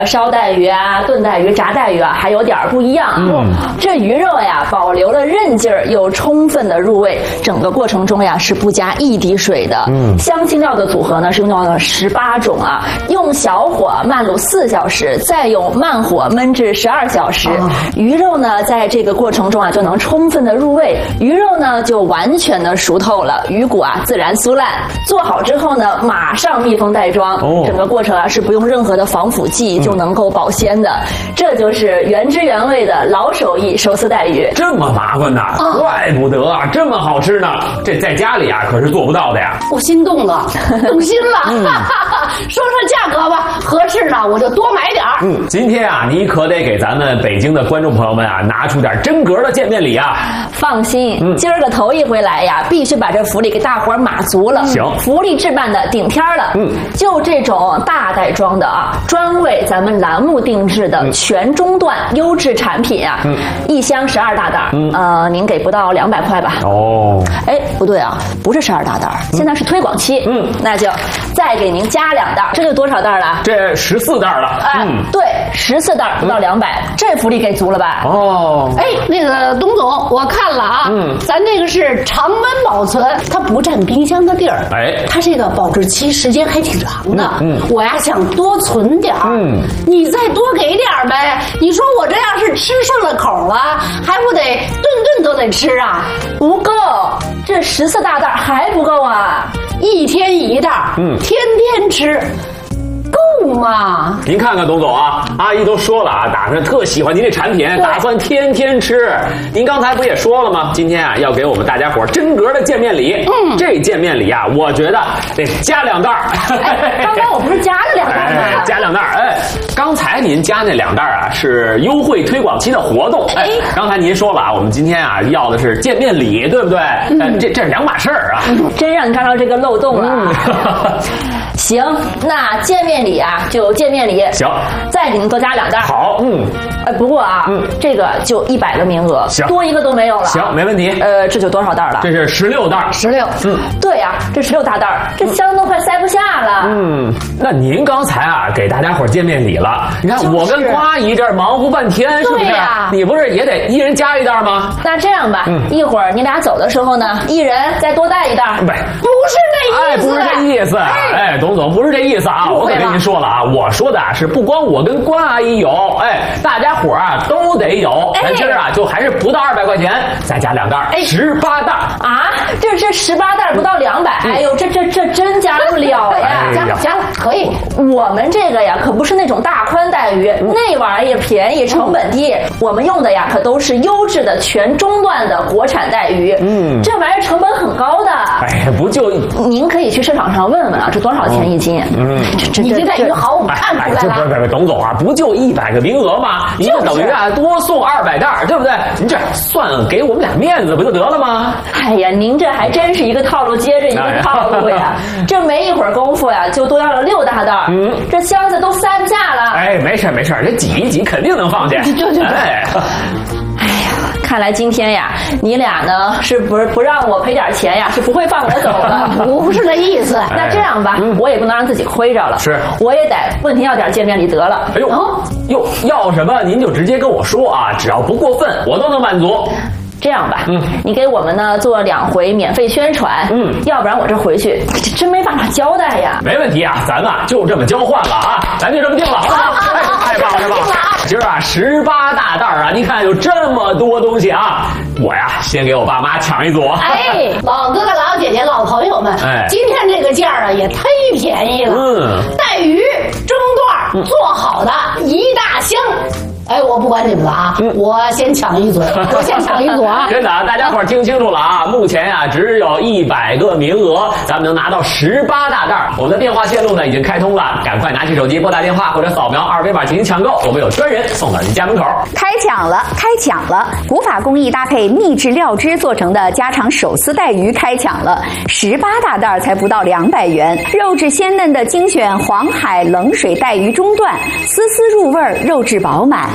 烧带鱼啊、炖带鱼、炸带鱼啊，还有点不一样。这鱼肉呀，保留了韧劲儿，又充分的入味，整个过程中呀是不加一滴水的。香辛料的组合呢是用到了18种啊，用小火慢卤4小时，再用慢火焖至12小时。鱼肉呢在这个过程中啊就能充分的入味，鱼肉呢就完全的熟透了，鱼骨啊自然酥烂。做好之后呢，马上密封袋装，整个过程啊是不用任何的防腐剂就能够保鲜的。这就是原汁原味的老手艺手撕带鱼。 这么麻烦呐，怪不得啊，这么好吃呢。这在家里啊可是做不到的呀。 我心动了，动心了。说说价格吧，合适呢我就多买点儿。 今天啊，你可得给咱们北京的观众朋友们啊拿出点真格的见面礼啊。 放心，今儿个头一回来呀，必须把这福利给大伙儿码足了。 行， 福利置办的顶天了。就这种大袋装的啊，专为咱们栏目定制的全中段优质产品啊，一箱12大袋，您给不到200块吧？ 哦， 哎，不对啊，不是12大袋，现在是推广期。那就再给您加2袋，这就多少袋了？ 这14袋了。 对，14袋不到200，这福利给足了吧？ 哦， 哎，那个董总，我看了啊，咱这个是常温保存，它不占冰箱的地儿， 哎， 它这个保质期时间还挺长的。我呀想多存点儿，你再多给点儿呗。你说我这要是吃顺了口了，还不得顿顿都得吃啊？ 不够，这14大袋还不够啊 ！1天1袋，天天吃。够吗？ 您看看董总啊，阿姨都说了啊，打算特喜欢您这产品，打算天天吃。您刚才不也说了吗？今天啊要给我们大家伙真格的见面礼。这见面礼啊，我觉得得加2袋。 刚才我不是加了2袋吗？ 加2袋。刚才您加那2袋啊是优惠推广期的活动。刚才您说了啊，我们今天啊要的是见面礼，对不对？这是2码事儿啊。 真让你抓到这个漏洞了。行，那见面礼啊就见面礼。 行， 再给您多加2袋。 好， 不过啊，这个就100个名额， 行， 多一个都没有了。 行，没问题。 这就多少袋了？ 这是16袋。 16。 对呀，这16大袋，这箱都快塞不下了。 那您刚才啊给大家伙见面礼了，你看我跟瓜姨这儿忙活半天，是不是？你不是也得一人加1袋吗？ 那这样吧，一会儿你俩走的时候呢，一人再多带1袋。 不是这意思。 不是这意思。董总不是这意思啊！我可跟您说了啊，我说的啊是不光我跟关阿姨有，大家伙啊都得有。咱今儿啊就还是不到200块钱，再加2袋，18袋啊！这18袋不到200，哎呦，这真加不了呀！ 加了，可以。 我们这个呀可不是那种大宽带鱼，那玩意儿也便宜，成本低。我们用的呀可都是优质的全中段的国产带鱼。这玩意儿成本很高的。 不就您可以去市场上问问啊，这多少钱1斤？ 你这带鱼好，我看出来了。 不，董总啊，不就100个名额吗？你就等于啊多送200袋，对不对？您这算给我们俩面子不就得了吗？ 哎呀，您这还真是一个套路接着一个套路呀！这没一会儿功夫呀，就多要了6大袋。这箱子都塞不下了。 没事，这挤一挤肯定能放下。 哎呀，看来今天呀，你俩呢是不让我赔点钱呀，是不会放我走的。 不是这意思。 那这样吧，我也不能让自己亏着了。 是， 我也得问您要点见面礼得了。 要什么您就直接跟我说啊，只要不过分，我都能满足。 这样吧，你给我们呢做2回免费宣传，要不然我这回去真没办法交代呀。 没问题啊，咱们就这么交换了啊，咱就这么定了，好不好？太棒了！今儿啊18大袋啊，你看有这么多东西啊，我呀先给我爸妈抢一组。 老哥哥、老姐姐、老朋友们，今天这个价啊也忒便宜了。带鱼中段做好的1大箱。我不管你们了啊，我先抢一组啊！ 真的啊，大家伙听清楚了啊！目前呀只有100个名额，咱们能拿到18大袋。我们的电话线路呢已经开通了，赶快拿起手机拨打电话或者扫描2维码进行抢购，我们有专人送到您家门口。 开抢了！古法工艺搭配秘制料汁做成的家常手撕带鱼开抢了，18大袋才不到200元，肉质鲜嫩的精选黄海冷水带鱼中段，丝丝入味，肉质饱满。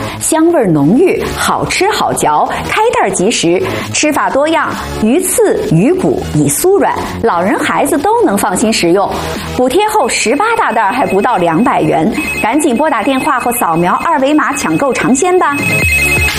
香味浓郁，好吃好嚼，开袋即食，吃法多样，鱼刺、鱼骨已酥软，老人孩子都能放心食用。补贴后18大袋还不到200元，赶紧拨打电话或扫描2维码抢购尝鲜吧。